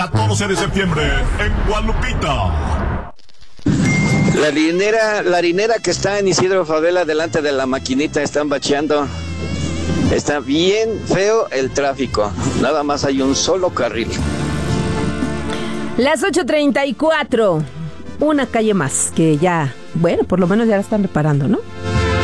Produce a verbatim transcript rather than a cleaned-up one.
catorce de septiembre en Guadalupita. La harinera, la harinera que está en Isidro Favela delante de la maquinita están bacheando. Está bien feo el tráfico. Nada más hay un solo carril. Las ocho treinta y cuatro. Una calle más que ya, bueno, por lo menos ya la están reparando, ¿no?